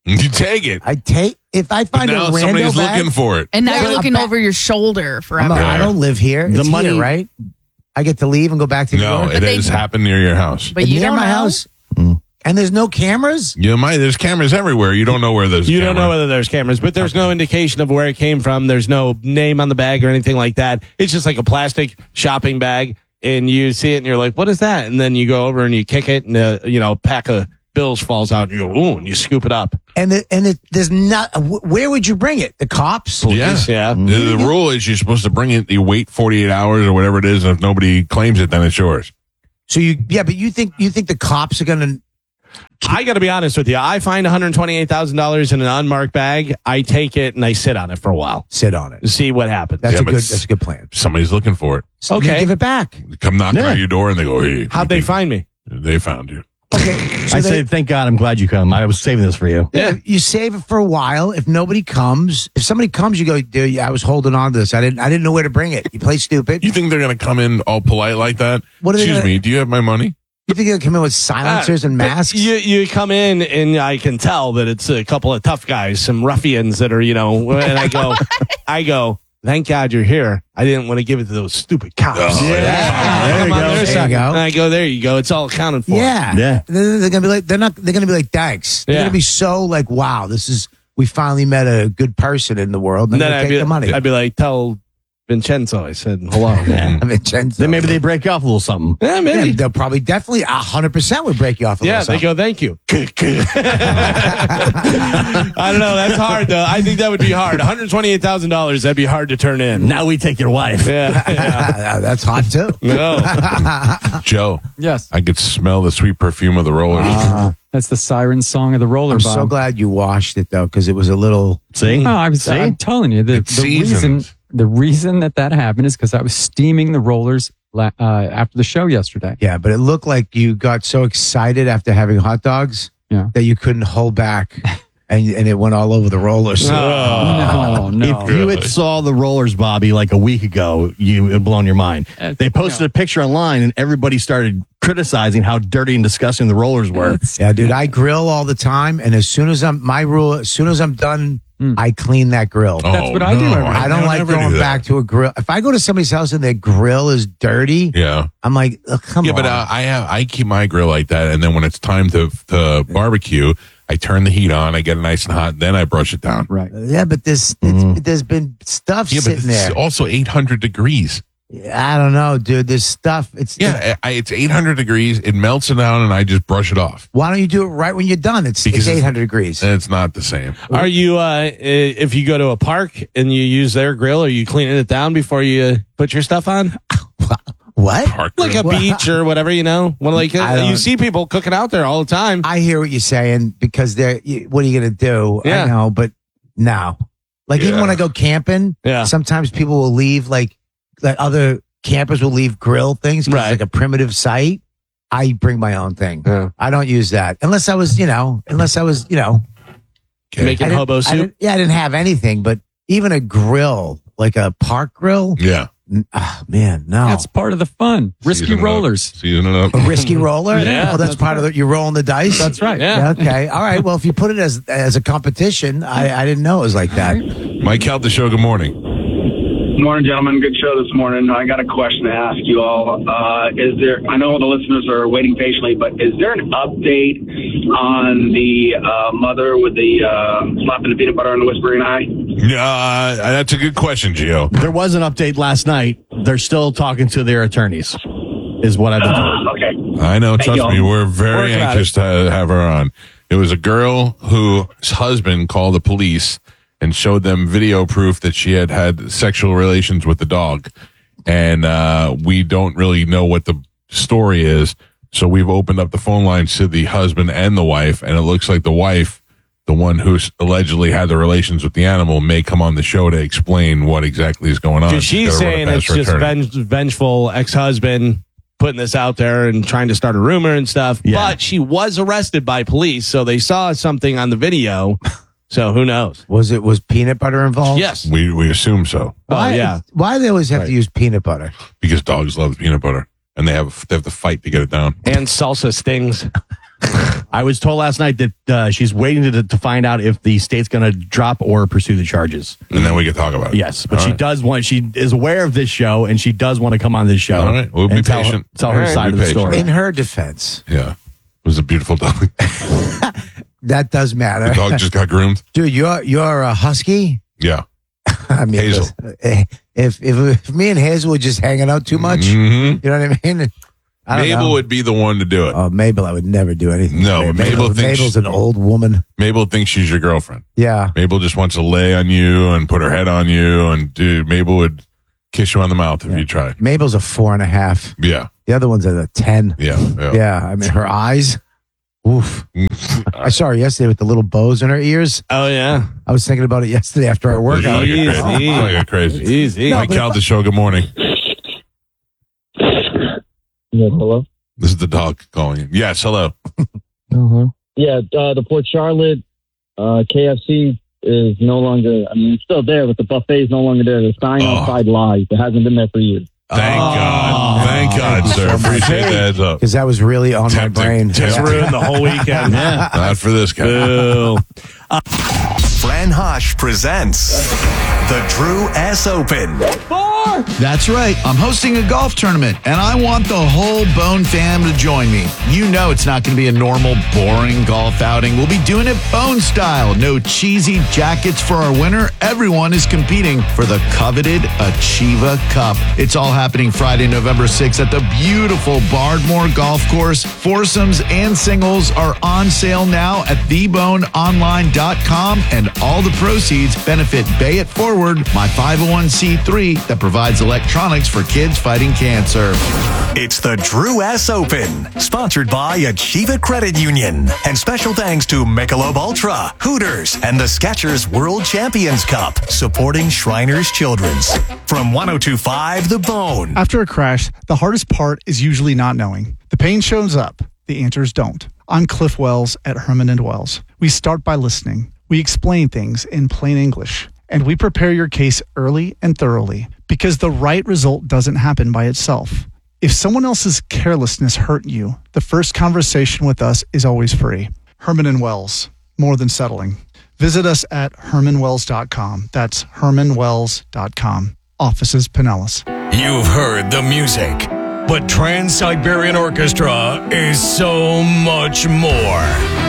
You take it. I take if I But find now a rando somebody's bag, looking for it. And now Yeah, you're I'm looking back- over your shoulder I'm forever. not- I don't live here. The It's money- here, right? I get to leave and go back to New No, York. it they- has happened near your house. But you near don't my know. house, and there's no cameras. You might. There's cameras everywhere. You don't know where there's. You a don't camera. know whether there's cameras, but there's no indication of where it came from. There's no name on the bag or anything like that. It's just like a plastic shopping bag, and you see it, and you're like, "What is that?" And then you go over and you kick it, and uh, you know, a pack of bills falls out, and you go, "Ooh," and you scoop it up. And the, and it, there's not. wh- Where would you bring it? The cops? Yeah. Yeah. The, the rule is you're supposed to bring it. You wait forty-eight hours or whatever it is, and if nobody claims it, then it's yours. So you, yeah, but you think you think the cops are gonna? I got to be honest with you. I find one hundred twenty-eight thousand dollars in an unmarked bag. I take it and I sit on it for a while. Sit on it. To see what happens. That's Yeah, a but good. s- That's a good plan. Somebody's looking for it. So you Okay. give it back. Come knocking Yeah. on your door, and they go, "Hey, How'd they find me? they found you." Okay. So I they- say, thank God, I'm glad you come. I was saving this for you. Yeah, you save it for a while. If nobody comes, if somebody comes, you go, dude, yeah, I was holding on to this. I didn't, I didn't know where to bring it. You play stupid. You think they're going to come in all polite like that? What are they Excuse gonna- me. Do you have my money? You think they'll come in with silencers and masks? You you come in and I can tell that it's a couple of tough guys, some ruffians that are, you know, and I go, I go, thank God you're here. I didn't want to give it to those stupid cops. Oh, yeah. There you go. There you go. And I go, there you go. It's all accounted for. Yeah. Yeah. They're, they're gonna be like, they're not, they're gonna be like, thanks. They're Yeah. gonna be so like, wow, this is, we finally met a good person in the world. And They're then gonna I'd take be, the money. I'd be like, tell Vincenzo I said hello. Yeah. Vincenzo. Then maybe they break off a little something. Yeah, Yeah, maybe. they'll probably definitely a hundred percent would break you off. A Yeah, little they go, thank you. I don't know. That's hard, though. I think that would be hard. one hundred twenty-eight thousand dollars, that'd be hard to turn in. Now we take your wife. Yeah. yeah. something. That's hot too. No. Joe, Yes. I could smell the sweet perfume of the rollers. Uh, That's the siren song of the roller I'm bomb. so glad you washed it though, because it was a little. See? No, I was, See? I'm telling you, the, It's the reason seasoned. the reason that that happened is because I was steaming the rollers la- uh, after the show yesterday. Yeah, but it looked like you got so excited after having hot dogs Yeah. that you couldn't hold back, and and it went all over the rollers. No, no. If you had saw the rollers, Bobby, like a week ago, you would have blown your mind. Uh, They posted a picture online, and everybody started criticizing how dirty and disgusting the rollers were. Yeah, dude, I grill all the time, and as soon as I'm my rule, as soon as I'm done, I clean that grill. Oh, That's what I do no, every- I don't like never do going that. back to a grill. If I go to somebody's house and their grill is dirty, Yeah. I'm like, oh, come Yeah, on. but uh, I have I keep my grill like that, and then when it's time to to barbecue, I turn the heat on, I get it nice and hot, then I brush it down. Right. yeah, but this it's, there's been stuff Yeah, but sitting it's there. also eight hundred degrees. I don't know, dude. This stuff. It's Yeah, I, it's eight hundred degrees. It melts it down, and I just brush it off. Why don't you do it right when you're done? It's, Because it's it's- eight hundred degrees. It's not the same. Are you, uh, if you go to a park and you use their grill, are you cleaning it down before you put your stuff on? What? Park Like a Well, beach or whatever, you know? Well, like, I uh, don't- you see people cooking out there all the time. I hear what you're saying because they're. you- What are you gonna do? Yeah. I know, but no. Like even Yeah. when I go camping, Yeah. sometimes people will leave like like other campers will leave grill things 'cause Right. it's like a primitive site. I bring my own thing. Yeah. I don't use that unless I was, you know, unless I was, you know, Making I didn't- hobo I soup. didn't- yeah, I didn't have anything, but even a grill, like a park grill. Yeah. Ah, man, no. That's part of the fun. Risky Season it up. rollers. Season it up. A risky roller? Yeah, Oh, that's, part of the, you're rolling the dice? That's right. Yeah. Okay. All right. Well, if you put it as as a competition, I, I didn't know it was like that. Mike Held the show. Good morning. Morning, gentlemen. Good show this morning. I got a question to ask you all. Uh, is there? I know the listeners are waiting patiently, but is there an update on the uh, mother with the uh, slapping the peanut butter on the whispering eye? Uh, that's a good question, Gio. There was an update last night. They're still talking to their attorneys, is what I've been told. Uh, okay. I know. Thank Trust y'all. me, we're very Working on anxious to have her on. It was a girl whose husband called the police and showed them video proof that she had had sexual relations with the dog. And uh, we don't really know what the story is. So we've opened up the phone lines to the husband and the wife. And it looks like the wife, the one who allegedly had the relations with the animal, may come on the show to explain what exactly is going on. Because she's gotta run it saying past it's her just attorney. venge- vengeful ex-husband putting this out there and trying to start a rumor and stuff. Yeah. But she was arrested by police, so they saw something on the video. So who knows? Was it was peanut butter involved? Yes. We, we assume so. Why, Oh, yeah. Why do they always have Right. to use peanut butter? Because dogs love peanut butter. And they have they have to fight to get it down. And salsa stings. I I was told last night that uh, she's waiting to, to find out if the state's going to drop or pursue the charges. And then we can talk about it. Yes, but All she right. does want, she is aware of this show, and she does want to come on this show. All right. We'll be and tell, patient. Tell All her right. side Be of the patient. story. In her defense, Yeah. It was a beautiful dog. that does matter. The dog just got groomed. Dude, you're you're a husky. Yeah. I mean, Hazel. listen, if, if if me and Hazel were just hanging out too much, Mhm. you know what I mean? I don't Mabel know. would be the one to do it. Oh, Mabel, I would never do anything. No, to Mabel Mabel thinks- Mabel's an old woman. Mabel thinks she's your girlfriend. Yeah. Mabel just wants to lay on you and put her head on you. And dude, Mabel would kiss you on the mouth if you tried. Mabel's a four and a half. Yeah. The other one's at a ten. Yeah. Yeah. Yeah. I mean, her eyes. Oof. I saw her yesterday with the little bows in her ears. Oh, yeah. I was thinking about it yesterday after our workout. Like a crazy. Like a crazy. Easy. Mike Calda Show, good morning. Yeah, hello? This is the dog calling you. Yes, hello. Uh-huh. Yeah, uh, the Port Charlotte uh, K F C is no longer, I mean, it's still there, but the buffet is no longer there. The sign Oh. outside lies. It hasn't been there for years. Thank God. Thank God, thank you sir. so much. Appreciate the heads up. Because that was really on Tempting. my brain. Tempting. Ruined the whole weekend. Yeah. Not for this guy. Boo. Fran Hosh presents the Drew S. Open. That's right. I'm hosting a golf tournament, and I want the whole Bone fam to join me. You know it's not going to be a normal, boring golf outing. We'll be doing it Bone style. No cheesy jackets for our winner. Everyone is competing for the coveted Achieva Cup. It's all happening Friday, November sixth at the beautiful Bardmore Golf Course. Foursomes and singles are on sale now at the bone online dot com, and all the proceeds benefit Bay It Forward, my five oh one c three that provides electronics for kids fighting cancer. It's the Drew S. Open, sponsored by Achieva Credit Union. And special thanks to Michelob Ultra, Hooters, and the Skechers World Champions Cup, supporting Shriners Children's. From one oh two point five The Bone. After a crash, the hardest part is usually not knowing. The pain shows up, the answers don't. I'm Cliff Wells at Herman and Wells. We start by listening. We explain things in plain English, and we prepare your case early and thoroughly, because the right result doesn't happen by itself. If someone else's carelessness hurt you, the first conversation with us is always free. Herman and Wells, more than settling. Visit us at herman wells dot com. That's herman wells dot com. Offices Pinellas. You've heard the music, but Trans-Siberian Orchestra is so much more.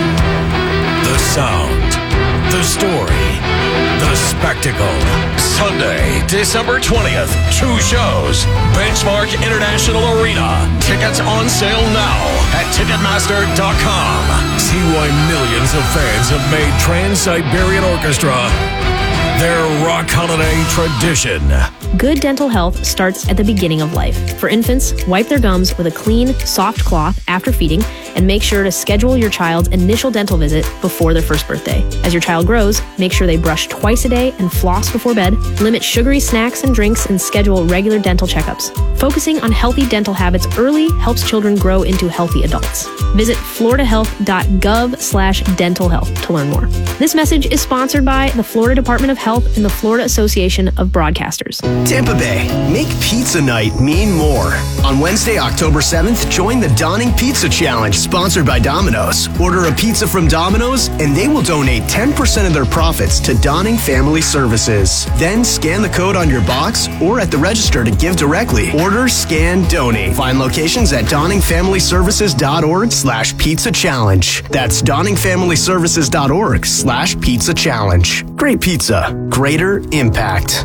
The sound, the story, the spectacle. Sunday, December twentieth, two shows. Benchmark International Arena. Tickets on sale now at ticketmaster dot com. See why millions of fans have made Trans-Siberian Orchestra their rock holiday tradition. Good dental health starts at the beginning of life. For infants, wipe their gums with a clean, soft cloth after feeding, and make sure to schedule your child's initial dental visit before their first birthday. As your child grows, make sure they brush twice a day and floss before bed, limit sugary snacks and drinks, and schedule regular dental checkups. Focusing on healthy dental habits early helps children grow into healthy adults. Visit florida health dot gov slash dental health to learn more. This message is sponsored by the Florida Department of Health and the Florida Association of Broadcasters. Tampa Bay, make pizza night mean more. On Wednesday, October seventh, join the Donning Pizza Challenge, sponsored by Domino's. Order a pizza from Domino's, and they will donate ten percent of their profits to Donning Family Services. Then scan the code on your box or at the register to give directly. Order, scan, donate. Find locations at donning family services dot org slash pizza challenge. That's donning family services dot org slash pizza challenge. Great pizza, greater impact.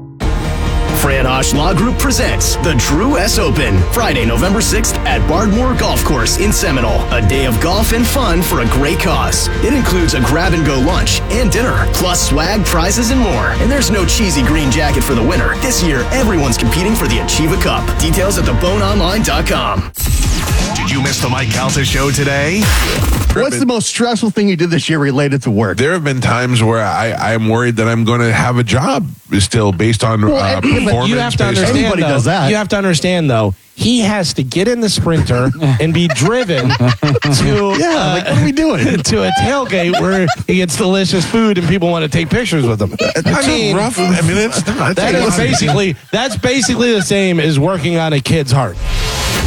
Fran Hosh Law Group presents the Drew S. Open, Friday, November sixth at Bardmore Golf Course in Seminole. A day of golf and fun for a great cause. It includes a grab-and-go lunch and dinner, plus swag, prizes, and more. And there's no cheesy green jacket for the winner. This year, everyone's competing for the Achieva Cup. Details at the bone online dot com. Did you miss the Mike Calta Show today? What's the most stressful thing you did this year related to work? There have been times where I, I'm worried that I'm going to have a job still based on Well, uh, but performance. you have to based on- understand, Everybody though, does that. You have to understand, though, he has to get in the Sprinter and be driven to Yeah, uh, like, what are we doing? to a tailgate where he gets delicious food and people want to take pictures with him. I That's mean, rough. I mean, it's not. that is basically that's basically the same as working on a kid's heart.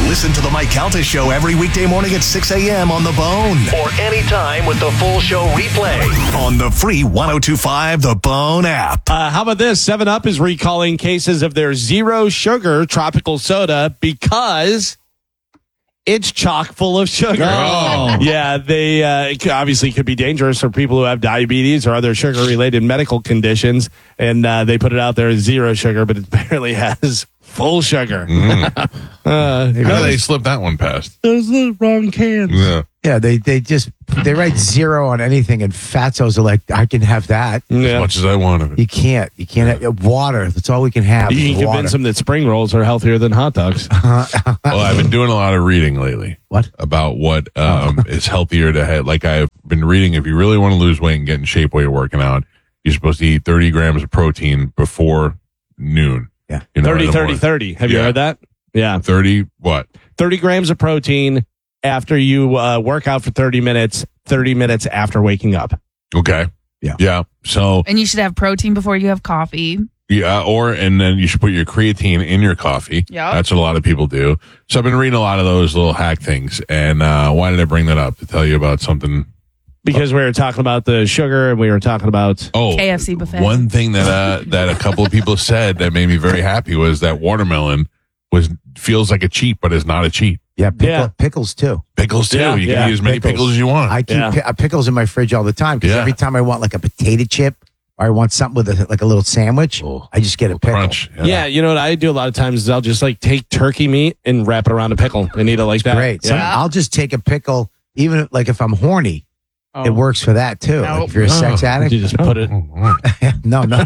Listen to the Mike Calta Show every weekday morning at six a.m. on The Bone. Or anytime with the full show replay on the free one oh two point five The Bone app. Uh, how about this? seven up is recalling cases of their zero sugar tropical soda because it's chock full of sugar. Oh. Yeah, they uh, it obviously could be dangerous for people who have diabetes or other sugar-related medical conditions, and uh, they put it out there as zero sugar, but it apparently has full sugar. Mm. uh, How did they slip that one past? Those are the wrong cans. Yeah. Yeah, they they just they write zero on anything, and Fatsos are like, I can have that As much as I want of it. You can't. You can't have water. That's all we can have. You is can water. convince them that spring rolls are healthier than hot dogs. Well, I've been doing a lot of reading lately. What? About what um, is healthier to have. Like, I've been reading, if you really want to lose weight and get in shape while you're working out, you're supposed to eat thirty grams of protein before noon. Yeah. You know, thirty, in the thirty, morning. thirty. Have you Yeah. heard that? Yeah. thirty, what? thirty grams of protein after you uh, work out for thirty minutes, thirty minutes after waking up. Okay. Yeah. Yeah. So, And you should have protein before you have coffee. yeah, or, and then you should put your creatine in your coffee. Yep. That's what a lot of people do. So I've been reading a lot of those little hack things. And uh, why did I bring that up? To tell you about something. Because we were talking about the sugar and we were talking about Oh, K F C buffet. one thing that uh, that a couple of people said that made me very happy was that watermelon was feels like a cheat, but is not a cheat. Yeah, pickle, Yeah. pickles too. Pickles too. Yeah, you yeah, can eat as many pickles, as you want. I keep Yeah. pi- uh, pickles in my fridge all the time because Yeah. every time I want like a potato chip or I want something with a, like a little sandwich, Oh, I just get a pickle. Crunch. yeah. you know what I do a lot of times is I'll just like take turkey meat and wrap it around a pickle and eat it like that. Great. So Yeah. I'll just take a pickle, even if, like if I'm horny. It works for that too. Like Nope. if you're a sex Oh. addict, You just put it. no, no,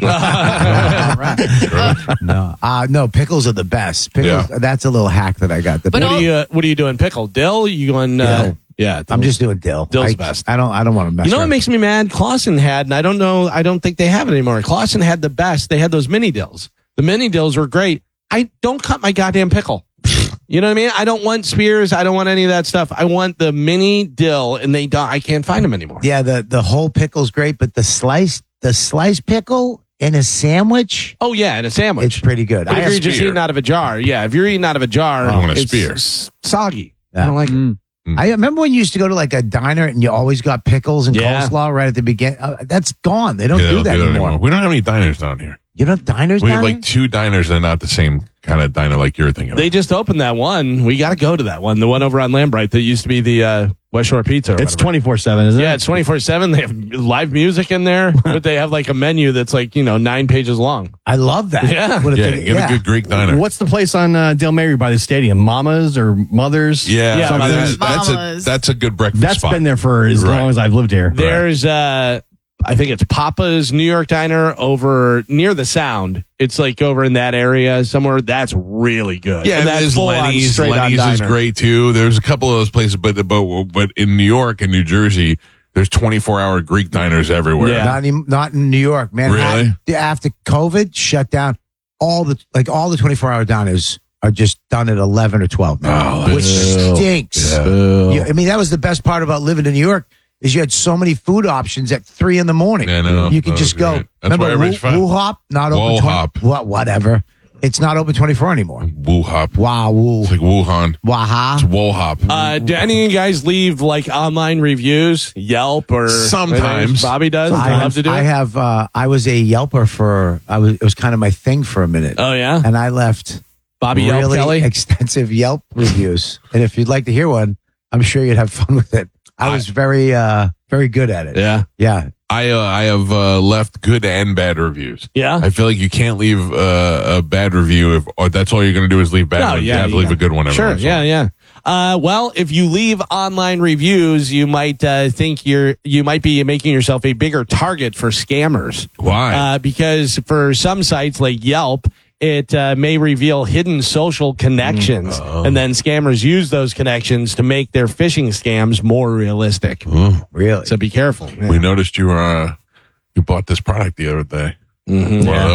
no, uh, no. Pickles are the best. Pickles. Yeah. That's a little hack that I got. The But What all- are you? Uh, what are you doing? Pickle dill? You going? Uh, yeah, I'm just doing dill. Dill's I, best. I don't. I don't want to mess. You know what around. makes me mad? Clausen had, and I don't know. I don't think they have it anymore. Clausen had the best. They had those mini dills. The mini dills were great. I don't cut my goddamn pickle. You know what I mean? I don't want spears. I don't want any of that stuff. I want the mini dill, and they don't. I can't find them anymore. Yeah, the the whole pickle's great, but the sliced the sliced pickle in a sandwich, Oh yeah, and a sandwich. it's pretty good. But I if have you're just spear. eating out of a jar, yeah. If you're eating out of a jar, I want a it's spear. s- soggy. Yeah. I don't like it. I remember when you used to go to like a diner and you always got pickles and Yeah. coleslaw right at the beginning. Uh, that's gone. They don't Yeah, do don't that anymore. We don't have any diners down here. You know, diners We down have there? like two diners that are not the same kind of diner like you're thinking of. They just opened that one. We got to go to that one. The one over on Lambright that used to be the uh, West Shore Pizza. or It's whatever. twenty-four seven, isn't it? Yeah, it's twenty-four seven. They have live music in there, but they have like a menu that's like, you know, nine pages long. I love that. Yeah. What if yeah, they- get yeah. a good Greek diner. What's the place on uh, Dale Mary by the stadium? Mama's or Mother's? Yeah, Yeah, something- Mama's. that's a Mama's. that's a good breakfast That's spot. been there for as Right. long as I've lived here. There's, uh, I think it's Papa's New York Diner over near the Sound. It's like over in that area somewhere. That's really good. Yeah, and and that's there's full on Lenny's. straight on Lenny's is diner. great too. There's a couple of those places, but but but in New York and New Jersey, there's twenty-four hour Greek diners everywhere. Yeah. Not in, not in New York, man. Really? After COVID shut down, all the like all the twenty-four hour diners are just done at eleven or twelve now, Oh, which boo. stinks. Yeah. You- I mean, that was the best part about living in New York is you had so many food options at three in the morning. Yeah, I know. You could That just was go. great. That's why Remember, everybody's Woo, fat. Woo Hop not open. Whoa twenty Hop. What? Whatever. It's not open twenty-four anymore. Woo hop. Wow. Woo. It's like Wuhan. Waha. It's Woo hop. Uh, do any of you guys leave like online reviews, Yelp or Sometimes. Bobby does? I I love have, to do I it. have uh, I was a Yelper for I was it was kind of my thing for a minute. Oh yeah, And I left Bobby Yelp really Kelly. extensive Yelp reviews. And if you'd like to hear one, I'm sure you'd have fun with it. I was very uh very good at it. Yeah, Yeah. I uh, I have uh, left good and bad reviews. yeah. I feel like you can't leave uh, a bad review if or that's all you're going to do is leave bad No, ones. yeah, you have to yeah. leave a good one. every Sure. once in a Yeah, while. yeah. Uh, well, if you leave online reviews, you might uh, think you're you might be making yourself a bigger target for scammers. Why? Uh, because for some sites like Yelp, it uh, may reveal hidden social connections, Oh. and then scammers use those connections to make their phishing scams more realistic. Oh. Really? So be careful. We noticed you uh, you bought this product the other day. Mhm. One of those.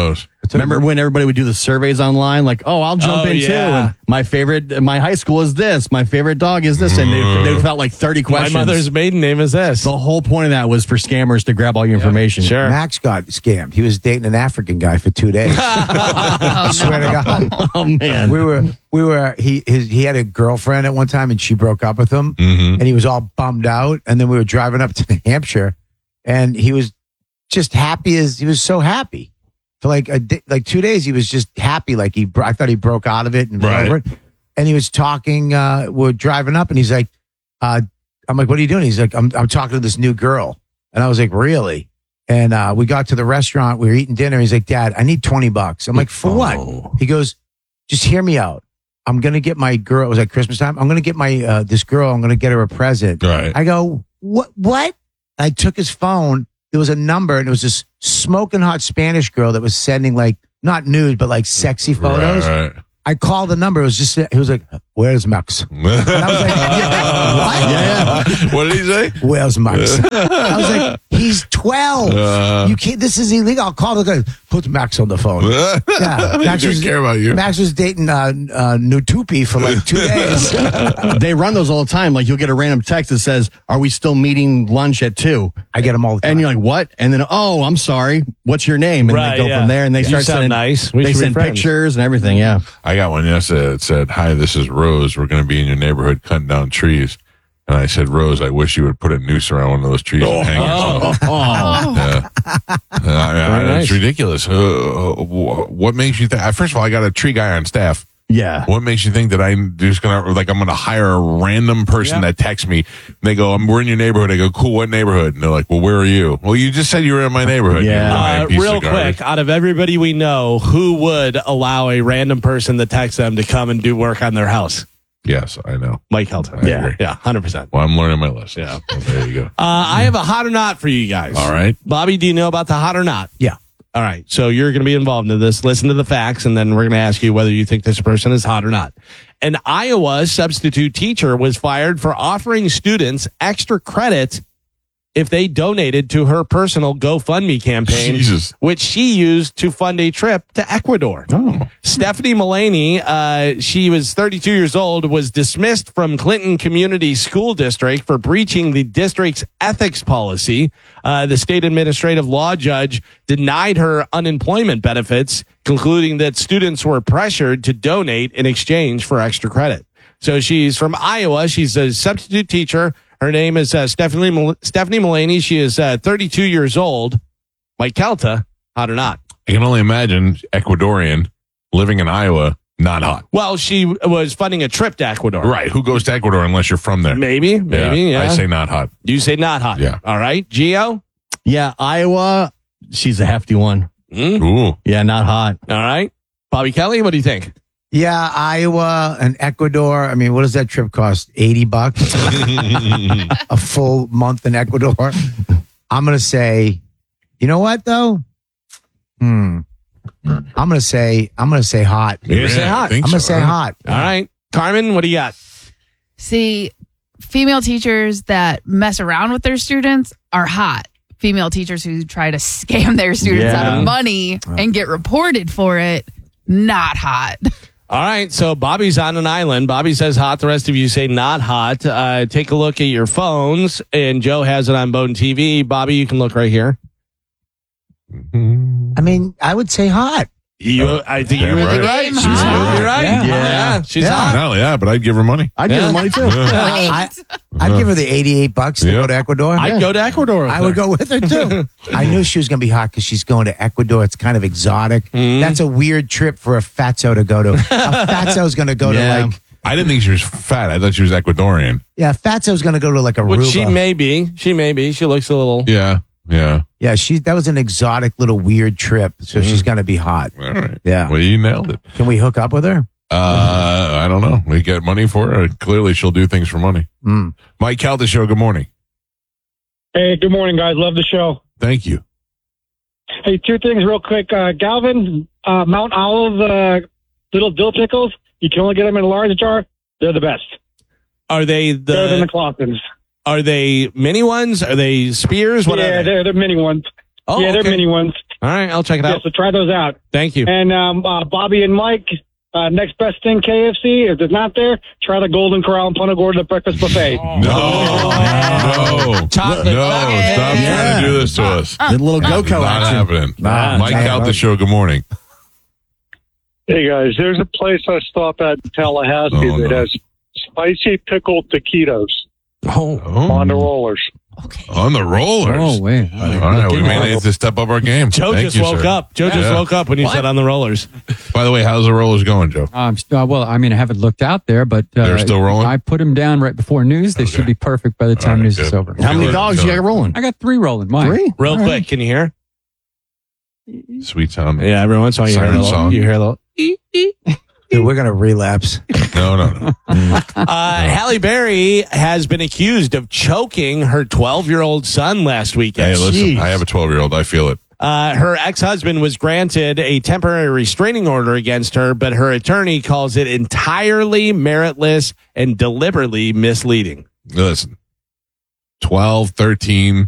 Remember when everybody would do the surveys online? Like, oh, I'll jump Oh, in yeah. too. And my favorite, my high school is this. My favorite dog is this. And they, they felt like thirty questions. My mother's maiden name is this. The whole point of that was for scammers to grab all your information. Sure. Max got scammed. He was dating an African guy for two days. I swear to God. Oh man. We were, we were, he, his, he had a girlfriend at one time and she broke up with him and he was all bummed out. And then we were driving up to New Hampshire and he was just happy as, he was so happy. For like a di- like two days, he was just happy. Like he, bro- I thought he broke out of it and Right. over it. And he was talking. Uh, we're driving up, and he's like, uh, "I'm like, what are you doing?" He's like, "I'm I'm talking to this new girl." And I was like, "Really?" And uh, we got to the restaurant. We were eating dinner. He's like, "Dad, I need twenty bucks." I'm like, "For what?" He goes, "Just hear me out. I'm gonna get my girl." It was like Christmas time. I'm gonna get my uh, this girl. I'm gonna get her a present. Right. I go, "What? What?" I took his phone. There was a number, and it was this smoking hot Spanish girl that was sending like not nude, but like sexy photos. Right, right. I called the number. It was just he was like, "Where's Max?" And I was like, yeah, "What? Yeah. What did he say? Where's Max?" I was like, "He's twelve. Uh. You can't. This is illegal." I'll call the guy. Put Max on the phone. Yeah, He Max didn't was, care about you. Max was dating uh, uh, Nutupi for like two days. They run those all the time. Like you'll get a random text that says, "Are we still meeting lunch at two?" I get them all the time. And you're like, "What?" And then, "Oh, I'm sorry. What's your name?" And Right, they go yeah. from there, and they You start sound sending nice. We they should be send friends. pictures and everything. Yeah. I got one yesterday that said, "Hi, this is Rose. We're going to be in your neighborhood cutting down trees." And I said, "Rose, I wish you would put a noose around one of those trees and hang yourself." Oh. Yeah. Uh, I- I- It's ridiculous. Uh, wh- what makes you think? First of all, I got a tree guy on staff. Yeah. What makes you think that I'm just gonna like I'm gonna hire a random person that texts me? They go, "I'm we're in your neighborhood." I go, "Cool, what neighborhood?" And they're like, "Well, where are you?" Well, you just said you were in my neighborhood. You Yeah. lying Uh, piece of real garbage. quick, out of everybody we know, who would allow a random person to text them to come and do work on their house? Yes, I know. Mike Helton. I Yeah, agree. yeah, hundred percent. Well, I'm learning my lesson. Yeah. Well, there you go. Uh, I have a hot or not for you guys. All right. Bobby, do you know about the hot or not? Yeah. All right. So you're going to be involved in this. Listen to the facts, and then we're going to ask you whether you think this person is hot or not. An Iowa substitute teacher was fired for offering students extra credit if they donated to her personal GoFundMe campaign, Jesus. which she used to fund a trip to Ecuador. Oh. Stephanie Mullaney, uh, she was thirty-two years old, was dismissed from Clinton Community School District for breaching the district's ethics policy. Uh, the state administrative law judge denied her unemployment benefits, concluding that students were pressured to donate in exchange for extra credit. So she's from Iowa. She's a substitute teacher. Her name is uh, Stephanie Mul- Stephanie Mullaney. She is uh, thirty-two years old. Mike Kelta, hot or not? I can only imagine Ecuadorian living in Iowa, not hot. Well, she was funding a trip to Ecuador. Right. Who goes to Ecuador unless you're from there? Maybe, maybe, yeah. I say not hot. You say not hot. Yeah. All right. Gio? Yeah. Iowa. She's a hefty one. Mm? Ooh. Yeah. Not hot. All right. Bobby Kelly, what do you think? Yeah, Iowa and Ecuador. I mean, what does that trip cost? eighty bucks? A full month in Ecuador? I'm going to say, you know what, though? Hmm. I'm going to say, I'm going to say hot. You're gonna say hot. I'm going to say hot. All right. Carmen, what do you got? See, female teachers that mess around with their students are hot. Female teachers who try to scam their students Yeah. out of money and get reported for it, not hot. All right. So Bobby's on an island. Bobby says hot. The rest of you say not hot. Uh, take a look at your phones, and Joe has it on Bone T V. Bobby, you can look right here. I mean, I would say hot. You, I think Yeah, you were right. right. Damn She's hot. you're right. Yeah. Yeah. She's Yeah. hot. Hell yeah, but I'd give her money. I'd give Yeah. her money too. I, I'd give her the eighty-eight bucks to Yeah. go to Ecuador. I'd go to Ecuador. With I would her. go with her too. I knew she was going to be hot because she's going to Ecuador. It's kind of exotic. Mm-hmm. That's a weird trip for a fatso to go to. A fatso's going to go Yeah. to like, I didn't think she was fat. I thought she was Ecuadorian. yeah, fatso's going to go to like Aruba. Which she may be. She may be. She looks a little. Yeah. Yeah. yeah, she that was an exotic little weird trip. So she's going to be hot. All right. Yeah. Well, you nailed it. Can we hook up with her? Uh, I don't know. We get money for her. Clearly, she'll do things for money. Mm. Mike Calda Show, good morning. Hey, good morning, guys. Love the show. Thank you. Hey, two things real quick. Uh, Galvin, uh, Mount Olive, uh, little dill pickles. You can only get them in a large jar. They're the best. Are they Better than the the? Clausens. Are they mini ones? Are they spears? What yeah, are they? they're the mini ones. Oh, yeah, they're okay. mini ones. All right, I'll check it Yeah, out. so try those out. Thank you. And um, uh, Bobby and Mike, uh, next best thing K F C. If it's not there, try the Golden Corral in Punta Gorda breakfast buffet. No, no, Chocolate no! bucket. Stop Yeah. trying to do this to us. The little Not GoCo action. happening. Nah, Mike man. out the show. Good morning. Hey guys, there's a place I stop at in Tallahassee Oh, that no. has spicy pickled taquitos Oh, on the rollers. on the rollers. Oh, wait. All right, we may need to step up our game. Joe Thank just you, woke sir. up. Joe just Yeah. woke up when you said on the rollers. By the way, how's the rollers going, Joe? Um, uh, well, I mean, I haven't looked out there, but uh, They're still rolling? I put them down right before news. They should be perfect by the time right, news good. is over. How many dogs you got rolling? I got three rolling. Mine. Three? Real quick, can you hear? Sweet sound. Yeah, every once in a while you hear a Siren little. song. You hear a little. Dude, we're gonna relapse. No, no, no. Uh, Halle Berry has been accused of choking her twelve-year-old son last weekend. Hey, listen, Jeez. I have a twelve-year-old. I feel it. Uh, her ex-husband was granted a temporary restraining order against her, but her attorney calls it entirely meritless and deliberately misleading. Listen, twelve, thirteen